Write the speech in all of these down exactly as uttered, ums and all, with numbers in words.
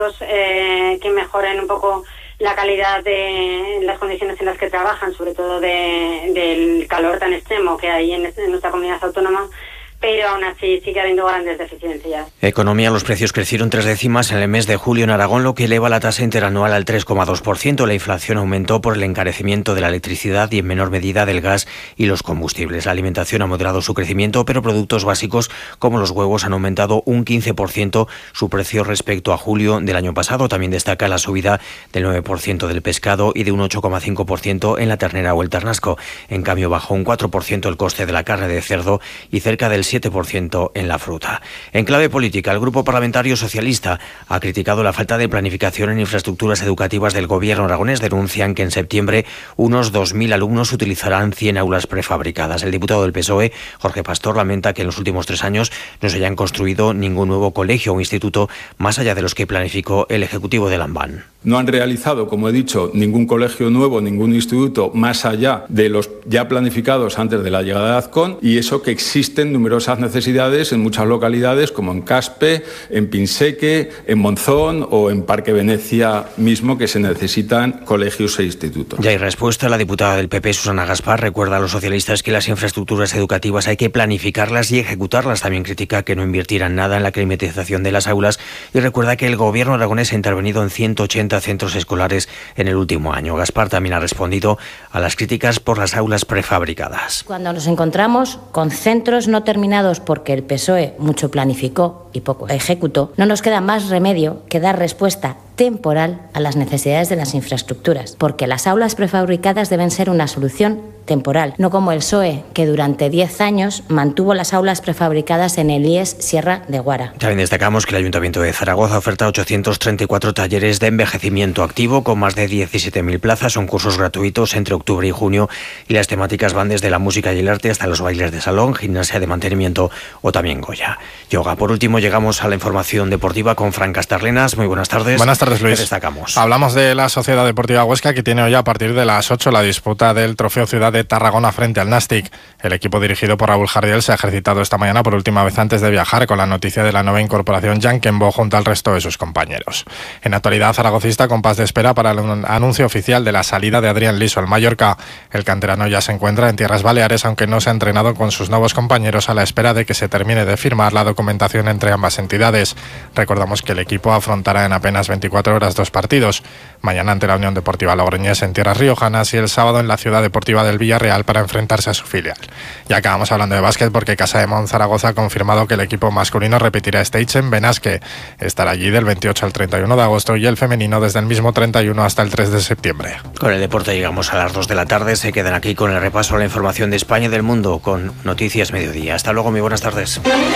eh, que mejoren un poco la calidad de las condiciones en las que trabajan, sobre todo de, del calor tan extremo que hay en, en nuestra comunidad autónoma, pero aún así sigue habiendo grandes deficiencias. Economía, los precios crecieron tres décimas en el mes de julio en Aragón, lo que eleva la tasa interanual al tres coma dos por ciento. La inflación aumentó por el encarecimiento de la electricidad y en menor medida del gas y los combustibles. La alimentación ha moderado su crecimiento, pero productos básicos como los huevos han aumentado un quince por ciento su precio respecto a julio del año pasado. También destaca la subida del nueve por ciento del pescado y de un ocho coma cinco por ciento en la ternera o el ternasco. En cambio, bajó un cuatro por ciento el coste de la carne de cerdo y cerca del siete por ciento en la fruta. En clave política, el Grupo Parlamentario Socialista ha criticado la falta de planificación en infraestructuras educativas del gobierno aragonés. Denuncian que en septiembre unos dos mil alumnos utilizarán cien aulas prefabricadas. El diputado del P S O E, Jorge Pastor, lamenta que en los últimos tres años no se hayan construido ningún nuevo colegio o instituto más allá de los que planificó el Ejecutivo de Lambán. No han realizado, como he dicho, ningún colegio nuevo, ningún instituto más allá de los ya planificados antes de la llegada de Azcón, y eso que existen numerosas necesidades en muchas localidades como en Caspe, en Pinseque, en Monzón o en Parque Venecia mismo, que se necesitan colegios e institutos. Ya hay respuesta. La diputada del P P, Susana Gaspar, recuerda a los socialistas que las infraestructuras educativas hay que planificarlas y ejecutarlas. También critica que no invirtieran nada en la climatización de las aulas y recuerda que el gobierno aragonés ha intervenido en ciento ochenta centros escolares en el último año. Gaspar también ha respondido a las críticas por las aulas prefabricadas. Cuando nos encontramos con centros no terminados porque el P S O E mucho planificó y poco ejecutó, no nos queda más remedio que dar respuesta temporal a las necesidades de las infraestructuras, porque las aulas prefabricadas deben ser una solución temporal, no como el P S O E, que durante diez años mantuvo las aulas prefabricadas en el I E S Sierra de Guara. También destacamos que el Ayuntamiento de Zaragoza oferta ochocientos treinta y cuatro talleres de envejecimiento activo con más de diecisiete mil plazas. Son cursos gratuitos entre octubre y junio y las temáticas van desde la música y el arte hasta los bailes de salón, gimnasia de mantenimiento o también Goya. Yoga. Por último, llegamos a la información deportiva con Fran Castarlenas. Muy buenas tardes. Buenas tardes, Luis. ¿Qué destacamos? Hablamos de la Sociedad Deportiva Huesca, que tiene hoy a partir de las ocho la disputa del Trofeo Ciudad de Tarragona frente al Nastic. El equipo dirigido por Raúl Jardiel se ha ejercitado esta mañana por última vez antes de viajar, con la noticia de la nueva incorporación Jan Kembo junto al resto de sus compañeros. En actualidad zaragocista, compás de espera para el anuncio oficial de la salida de Adrián Liso al Mallorca. El canterano ya se encuentra en tierras baleares, aunque no se ha entrenado con sus nuevos compañeros a la espera de que se termine de firmar la documentación entre ambas entidades. Recordamos que el equipo afrontará en apenas veinticuatro horas dos partidos. Mañana ante la Unión Deportiva Logroñés en tierras riojanas y el sábado en la Ciudad Deportiva del Villarreal para enfrentarse a su filial. Y acabamos hablando de básquet porque Casa de Mon Zaragoza ha confirmado que el equipo masculino repetirá stage en Benasque. Estará allí del veintiocho al treinta y uno de agosto y el femenino desde el mismo treinta y uno hasta el tres de septiembre. Con el deporte llegamos a las dos de la tarde. Se quedan aquí con el repaso a la información de España y del mundo con Noticias Mediodía. Hasta luego, muy buenas tardes.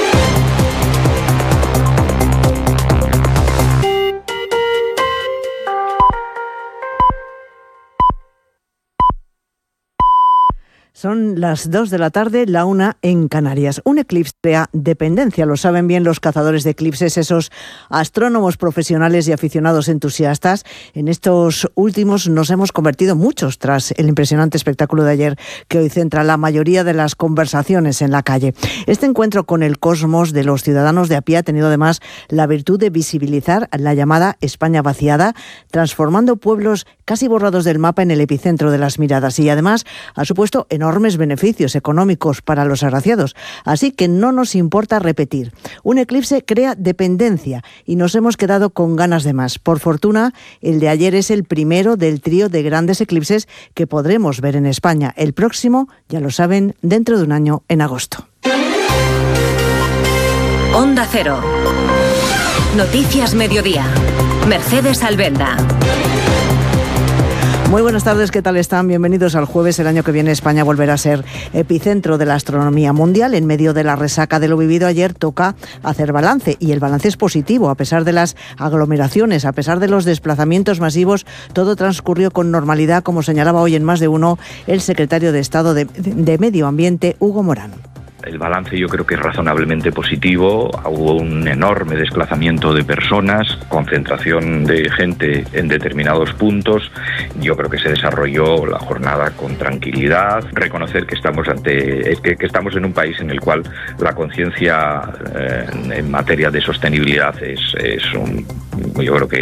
Son las dos de la tarde, la una en Canarias. Un eclipse crea dependencia, lo saben bien los cazadores de eclipses, esos astrónomos profesionales y aficionados entusiastas. En estos últimos nos hemos convertido muchos tras el impresionante espectáculo de ayer que hoy centra la mayoría de las conversaciones en la calle. Este encuentro con el cosmos de los ciudadanos de a pie ha tenido además la virtud de visibilizar la llamada España vaciada, transformando pueblos casi borrados del mapa en el epicentro de las miradas, y además ha supuesto enormes beneficios económicos para los agraciados. Así que no nos importa repetir. Un eclipse crea dependencia y nos hemos quedado con ganas de más. Por fortuna, el de ayer es el primero del trío de grandes eclipses que podremos ver en España. El próximo, ya lo saben, dentro de un año, en agosto. Onda Cero. Noticias Mediodía. Mercedes Albenda. Muy buenas tardes, ¿qué tal están? Bienvenidos al jueves. El año que viene España volverá a ser epicentro de la astronomía mundial. En medio de la resaca de lo vivido ayer toca hacer balance, y el balance es positivo. A pesar de las aglomeraciones, a pesar de los desplazamientos masivos, todo transcurrió con normalidad, como señalaba hoy en Más de Uno el secretario de Estado de, de Medio Ambiente, Hugo Morán. El balance yo creo que es razonablemente positivo. Hubo un enorme desplazamiento de personas, concentración de gente en determinados puntos. Yo creo que se desarrolló la jornada con tranquilidad. Reconocer que estamos ante que, que estamos en un país en el cual la conciencia eh, en materia de sostenibilidad es, es un, yo creo que